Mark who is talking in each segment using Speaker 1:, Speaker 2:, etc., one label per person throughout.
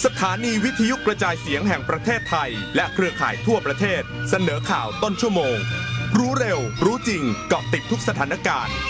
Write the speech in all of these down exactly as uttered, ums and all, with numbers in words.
Speaker 1: สถานีวิทยุกระจายเสียงแห่งประเทศไทยและเครือข่ายทั่วประเทศเสนอข่าวต้นชั่วโมงรู้เร็วรู้จริงเกาะติดทุกสถานการณ์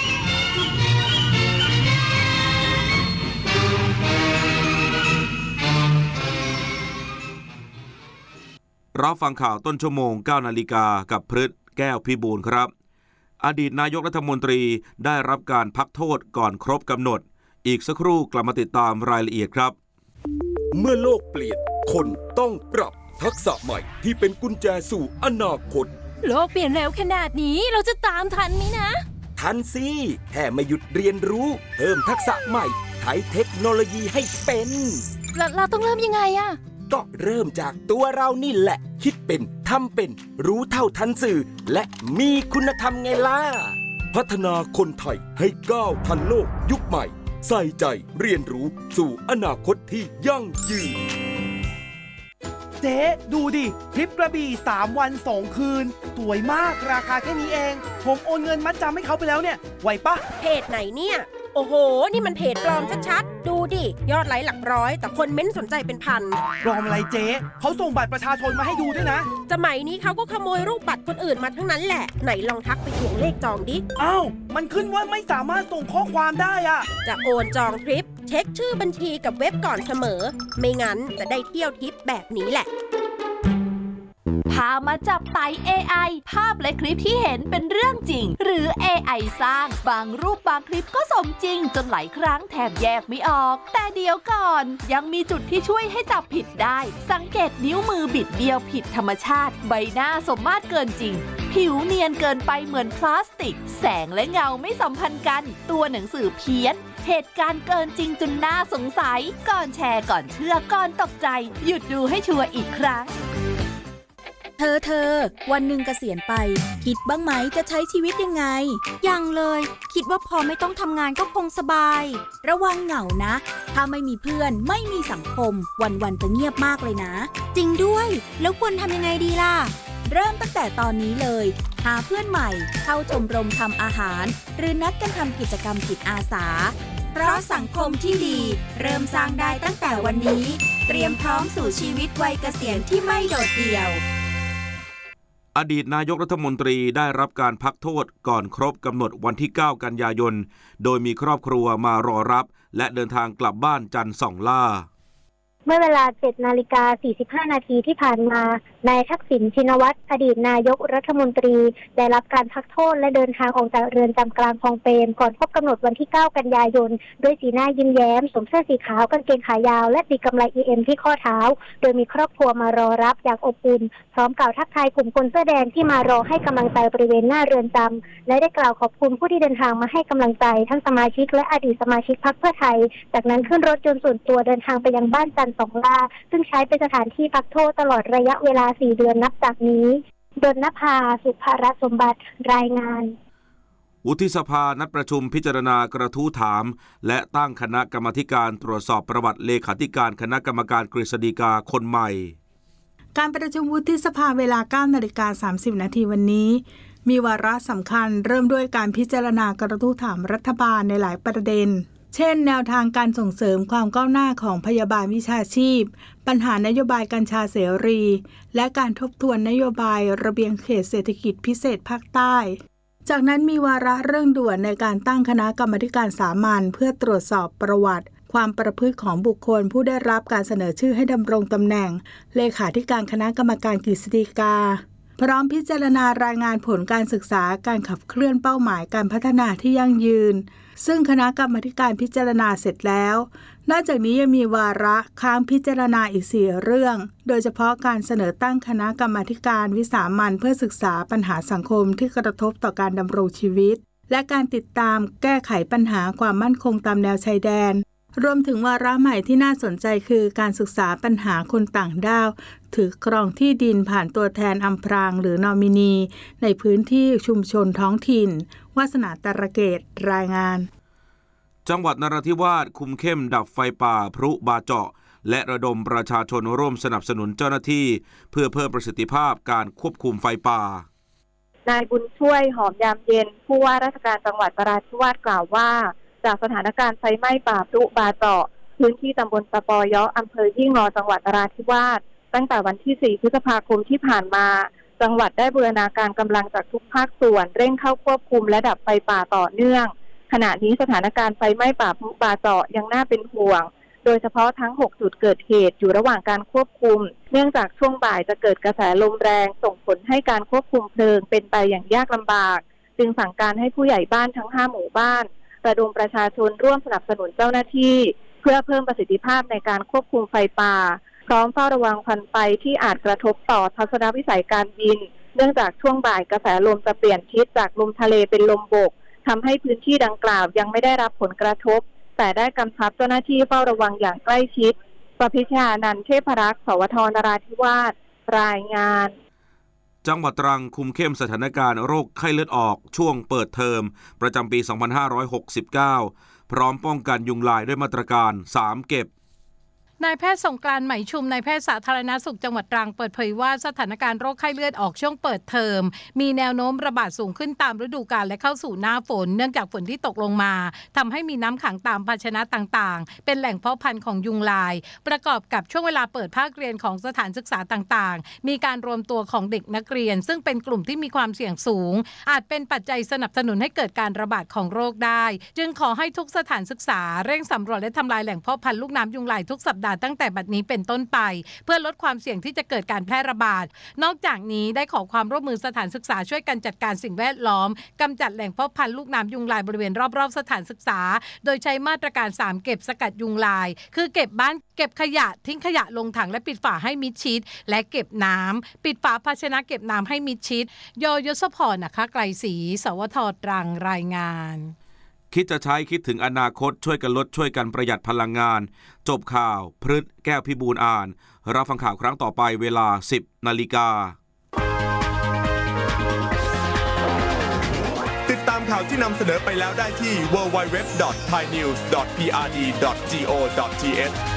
Speaker 2: รับฟังข่าวต้นชั่วโมง เก้านาฬิกากับพฤทธิ์แก้วพิบูลครับอดีตนายกรัฐมนตรีได้รับการพักโทษก่อนครบกำหนดอีกสักครู่กลับมาติดตามรายละเอียดครับ
Speaker 3: เมื่อโลกเปลี่ยนคนต้องปรับทักษะใหม่ที่เป็นกุญแจสู่อนาคต
Speaker 4: โลกเปลี่ยนเร็วขนาดนี้เราจะตามทันไหมนะ
Speaker 3: ทันสิแค่ไม่หยุดเรียนรู้เพิ่มทักษะใหม่ใช้เทคโนโลยีให้เป็น
Speaker 4: เราเราต้องเริ่มยังไงอะ
Speaker 3: ก็เริ่มจากตัวเรานี่แหละคิดเป็นทำเป็นรู้เท่าทันสื่อและมีคุณธรรมไงล่ะพัฒนาคนไทยให้ก้าวทันโลกยุคใหม่ใส่ใจเรียนรู้สู่อนาคตที่ยั่งยืน
Speaker 5: เจ๊ดูดิทริปกระบี่สามวันสองคืนสวยมากราคาแค่นี้เองผมโอนเงินมัดจำให้เขาไปแล้วเนี่ยไหวปะ
Speaker 4: เพจไหนเนี่ยโอ้โหนี่มันเพจปลอมชัดๆดูดิยอดไลค์หลักร้อยแต่คนเม้นสนใจเป็นพัน
Speaker 5: ปลอมอะไรเจ๊เขาส่งบัตรประชาชนมาให้ดูด้วยนะ
Speaker 4: สมัยนี้เขาก็ขโมยรูปบัตรคนอื่นมาทั้งนั้นแหละไหนลองทักไปทวงเลขจองดิ
Speaker 5: อ้าวมันขึ้นว่าไม่สามารถส่งข้อความได้อะ
Speaker 4: จะโอนจองทริปเช็คชื่อบัญชีกับเว็บก่อนเสมอไม่งั้นจะได้เที่ยวทริปแบบนี้แหละ
Speaker 6: พามาจับไต่ เอ ไอ ภาพและคลิปที่เห็นเป็นเรื่องจริงหรือ เอ ไอ สร้างบางรูปบางคลิปก็สมจริงจนหลายครั้งแทบแยกไม่ออกแต่เดี๋ยวก่อนยังมีจุดที่ช่วยให้จับผิดได้สังเกตนิ้วมือบิดเบี้ยวผิดธรรมชาติใบหน้าสมมาตรเกินจริงผิวเนียนเกินไปเหมือนพลาสติกแสงและเงาไม่สัมพันธ์กันตัวหนังสือเพี้ยนเหตุการณ์เกินจริงจนน่าสงสัยก่อนแชร์ก่อนเชื่อก่อนตกใจหยุดดูให้ชัวร์อีกครั้ง
Speaker 7: เธอเธอวันหนึ่งเกษียณไปคิดบ้างไหมจะใช้ชีวิตยังไง
Speaker 8: ยังเลยคิดว่าพอไม่ต้องทำงานก็คงสบาย
Speaker 7: ระวังเหงานะถ้าไม่มีเพื่อนไม่มีสังคมวันๆจะเงียบมากเลยนะ
Speaker 8: จริงด้วยแล้วควรทำยังไงดีล่ะ
Speaker 7: เริ่มตั้งแต่ตอนนี้เลยหาเพื่อนใหม่เข้าชมรมทำอาหารหรือนัดกันทำกิจกรรมจิตอาสาเพราะสังคมที่ดีเริ่มสร้างได้ตั้งแต่วันนี้เตรียมพร้อมสู่ชีวิตวัยเกษียณที่ไม่โดดเดี่ยว
Speaker 2: อดีตนายกรัฐมนตรีได้รับการพักโทษก่อนครบกำหนดวันที่เก้ากันยายนโดยมีครอบครัวมารอรับและเดินทางกลับบ้านจันทร์ส่องล่า
Speaker 9: เมื่อเวลา เจ็ดนาฬิกาสี่สิบห้านาทีที่ผ่านมานายทักษิณชินวัตรอดีตนายกรัฐมนตรีได้รับการพักโทษและเดินทางออกจากเรือนจำกลางคลองเปรมก่อนครบกำหนดวันที่เก้ากันยายนด้วยสีหน้ายิ้มแย้มสวมเสื้อสีขาวกางเกงขายาวและติดกำไร อี เอ็ม ที่ข้อเท้าโดยมีครอบครัวมารอรับอย่างอบอุ่นพร้อมกล่าวทักทายกลุ่มคนเสื้อแดงที่มารอให้กำลังใจบริเวณหน้าเรือนจำและได้กล่าวขอบคุณผู้ที่เดินทางมาให้กำลังใจทั้งสมาชิกและอดีตสมาชิกพรรคเพื่อไทยจากนั้นขึ้นรถยนต์ส่วนตัวเดินทางไปยังบ้านจันทร์สองล่าซึ่งใช้เป็นสถานที่พักโทษตลอดระยะเวลาสี่เดือนนับจากนี้ดลนภาสุภรสมบัติรายงาน
Speaker 2: วุฒิสภานัดประชุมพิจารณากระทู้ถามและตั้งคณะกรรมาการตรวจสอบประวัติเลขาธิการคณะกรรมการกฤษฎีกาคนใหม่
Speaker 10: การประชุมวุฒิสภาเวลา เก้านาฬิกาสามสิบนาทีวันนี้มีวาระสำคัญเริ่มด้วยการพิจารณากระทู้ถามรัฐบาลในหลายประเด็นเช่นแนวทางการส่งเสริมความก้าวหน้าของพยาบาลวิชาชีพปัญหานโยบายกัญชาเสรีและการทบทวนนโยบายระเบียงเขตเศรษฐกิจพิเศษภาคใต้จากนั้นมีวาระเร่งด่วนในการตั้งคณะกรรมาการสามัญเพื่อตรวจสอบประวัติความประพฤติของบุคคลผู้ได้รับการเสนอชื่อให้ดำรงตำแหน่งเลขาธิการคณะกรรมการกฤษฎีกาพร้อมพิจารณารายงานผลการศึกษาการขับเคลื่อนเป้าหมายการพัฒนาที่ยั่งยืนซึ่งคณะกรรมาการพิจารณาเสร็จแล้วนอกจากนี้ยังมีวาระค้างพิจารณาอีกสี่เรื่องโดยเฉพาะการเสนอตั้งคณะกรรมาการวิสามัญเพื่อศึกษาปัญหาสังคมที่กระทบต่อการดำรงชีวิตและการติดตามแก้ไขปัญหาความมั่นคงตามแนวชายแดนรวมถึงวาระใหม่ที่น่าสนใจคือการศึกษาปัญหาคนต่างด้าวถือครองที่ดินผ่านตัวแทนอำพรางหรือนอมินีในพื้นที่ชุมชนท้องถิ่นวาสนาตระเกตรายงาน
Speaker 2: จังหวัดนราธิวาสคุมเข้มดับไฟป่าพลุบาเจาะและระดมประชาชนร่วมสนับสนุนเจ้าหน้าที่เพื่อเพิ่มประสิทธิภาพการควบคุมไฟป่าน
Speaker 11: ายบุญช่วยหอมยามเย็นผู้ว่าราชการจังหวัดนราธิวาสกล่าวว่าจากสถานการณ์ไฟไหม้ป่าพลุบาเจาะทพื้นที่ตำบลตะปอยออำเภอยี่งอจังหวัดนราธิวาสตั้งแต่วันที่สี่พฤษภาคมที่ผ่านมาจังหวัดได้บูรณาการกำลังจากทุกภาคส่วนเร่งเข้าควบคุมและดับไฟป่าต่อเนื่องขณะนี้สถานการณ์ไฟไหม้ป่าพุป่าเจาะยังน่าเป็นห่วงโดยเฉพาะทั้งหกจุดเกิดเหตุอยู่ระหว่างการควบคุมเนื่องจากช่วงบ่ายจะเกิดกระแสลมแรงส่งผลให้การควบคุมเพลิงเป็นไปอย่างยากลำบากจึงสั่งการให้ผู้ใหญ่บ้านทั้งห้าหมู่บ้านระดมประชาชนร่วมสนับสนุนเจ้าหน้าที่เพื่อเพิ่มประสิทธิภาพในการควบคุมไฟป่าพร้อมเฝ้าระวังควันไฟที่อาจกระทบต่อทัศนวิสัยการบินเนื่องจากช่วงบ่ายกระแสลมจะเปลี่ยนทิศจากลมทะเลเป็นลมบกทำให้พื้นที่ดังกล่าวยังไม่ได้รับผลกระทบแต่ได้กำชับเจ้าหน้าที่เฝ้าระวังอย่างใกล้ชิดประพิชานันท์เทพรักษ์สวทนราธิวาสรายงาน
Speaker 2: จังหวัดตรังคุมเข้มสถานการณ์โรคไข้เลือดออกช่วงเปิดเทอมประจำปีสองพันห้าร้อยหกสิบเก้าพร้อมป้องกันยุงลายด้วยมาตรการสามเก็บ
Speaker 12: นายแพทย์สงกรานต์ไหมชุมนายแพทย์สาธารณสุขจังหวัดตรังเปิดเผยว่าสถานการณ์โรคไข้เลือดออกช่วงเปิดเทอมมีแนวโน้มระบาดสูงขึ้นตามฤดูกาลและเข้าสู่หน้าฝนเนื่องจากฝนที่ตกลงมาทำให้มีน้ำขังตามภาชนะต่างๆเป็นแหล่งเพาะพันธุ์ของยุงลายประกอบกับช่วงเวลาเปิดภาคเรียนของสถานศึกษาต่างๆมีการรวมตัวของเด็กนักเรียนซึ่งเป็นกลุ่มที่มีความเสี่ยงสูงอาจเป็นปัจจัยสนับสนุนให้เกิดการระบาดของโรคได้จึงขอให้ทุกสถานศึกษาเร่งสำรวจและทำลายแหล่งเพาะพันธุ์ลูกน้ำยุงลายทุกสัปดาห์ตั้งแต่บัดนี้เป็นต้นไปเพื่อลดความเสี่ยงที่จะเกิดการแพร่ระบาดนอกจากนี้ได้ขอความร่วมมือสถานศึกษาช่วยกันจัดการสิ่งแวดล้อมกำจัดแหล่งเพาะพันธุ์ลูกน้ำยุงลายบริเวณรอบๆสถานศึกษาโดยใช้มาตรการสามเก็บสกัดยุงลายคือเก็บบ้านเก็บขยะทิ้งขยะลงถังและปิดฝาให้มิดชิดและเก็บน้ำปิดฝาภาชนะเก็บน้ำให้มิดชิดยยศพรนะคะไกรศรีสวทตรังรายงาน
Speaker 2: คิดจะใช้คิดถึงอนาคตช่วยกันลดช่วยกันประหยัดพลังงานจบข่าวพฤษแก้วพิบูลอ่านรับฟังข่าวครั้งต่อไปเวลา สิบนาฬิกา
Speaker 1: ติดตามข่าวที่นำเสนอไปแล้วได้ที่ ดับเบิลยู ดับเบิลยู ดับเบิลยู ดอท ไทยนิวส์ ดอท พี อาร์ ดี ดอท จี โอ ดอท ที เอช